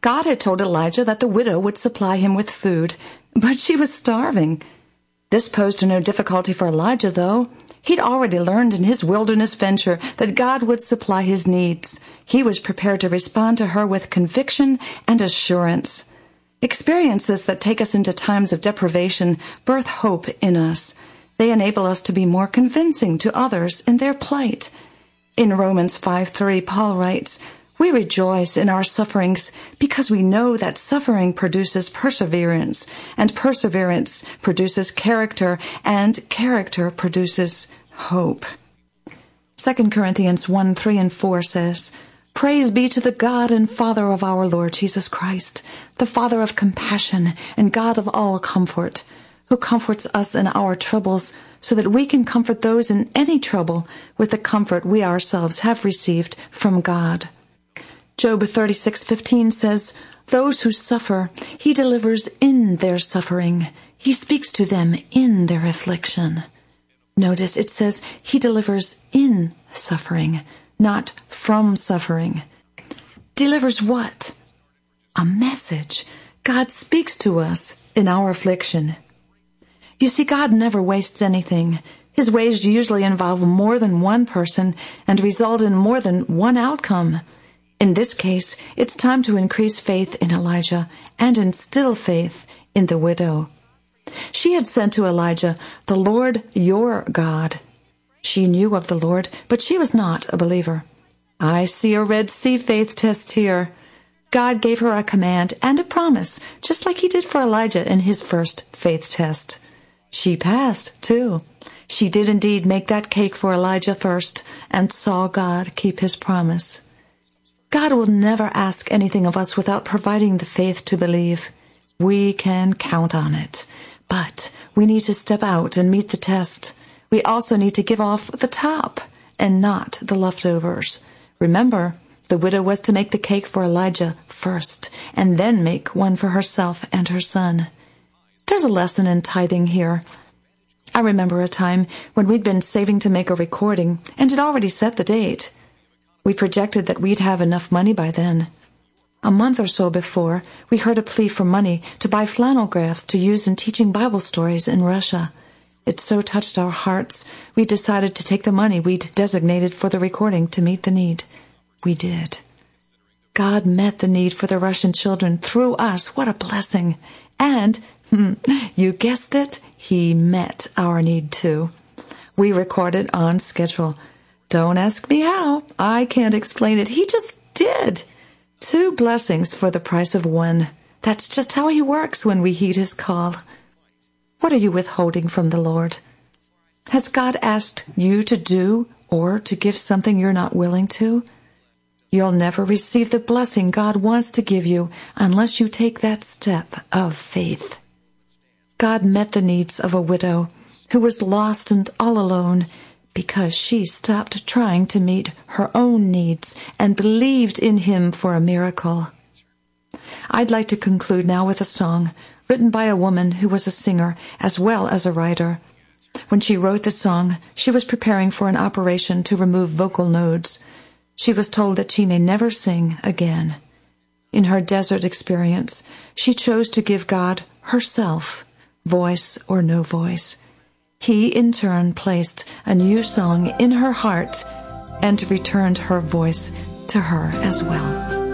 God had told Elijah that the widow would supply him with food, but she was starving. This posed no difficulty for Elijah, though. He'd already learned in his wilderness venture that God would supply his needs. He was prepared to respond to her with conviction and assurance. Experiences that take us into times of deprivation birth hope in us. They enable us to be more convincing to others in their plight. In Romans 5:3, Paul writes, "We rejoice in our sufferings because we know that suffering produces perseverance, and perseverance produces character, and character produces hope." 2 Corinthians 1:3-4 says, "Praise be to the God and Father of our Lord Jesus Christ, the Father of compassion and God of all comfort, who comforts us in our troubles, so that we can comfort those in any trouble with the comfort we ourselves have received from God." Job 36:15 says, "Those who suffer, he delivers in their suffering. He speaks to them in their affliction." Notice it says he delivers in suffering, not from suffering. Delivers what? A message. God speaks to us in our affliction. You see, God never wastes anything. His ways usually involve more than one person and result in more than one outcome. In this case, it's time to increase faith in Elijah and instill faith in the widow. She had said to Elijah, "The Lord your God." She knew of the Lord, but she was not a believer. I see a Red Sea faith test here. God gave her a command and a promise, just like he did for Elijah in his first faith test. She passed, too. She did indeed make that cake for Elijah first and saw God keep his promise. God will never ask anything of us without providing the faith to believe. We can count on it. But we need to step out and meet the test. We also need to give off the top and not the leftovers. Remember, the widow was to make the cake for Elijah first and then make one for herself and her son. There's a lesson in tithing here. I remember a time when we'd been saving to make a recording and had already set the date. We projected that we'd have enough money by then. A month or so before, we heard a plea for money to buy flannel graphs to use in teaching Bible stories in Russia. It so touched our hearts, we decided to take the money we'd designated for the recording to meet the need. We did. God met the need for the Russian children through us. What a blessing. And, you guessed it, he met our need too. We recorded on schedule. Don't ask me how. I can't explain it. He just did. 2 blessings for the price of 1. That's just how he works when we heed his call. What are you withholding from the Lord? Has God asked you to do or to give something you're not willing to? You'll never receive the blessing God wants to give you unless you take that step of faith. God met the needs of a widow who was lost and all alone because she stopped trying to meet her own needs and believed in him for a miracle. I'd like to conclude now with a song written by a woman who was a singer as well as a writer. When she wrote the song, she was preparing for an operation to remove vocal nodes. She was told that she may never sing again. In her desert experience, she chose to give God herself, voice or no voice. He, in turn, placed a new song in her heart and returned her voice to her as well.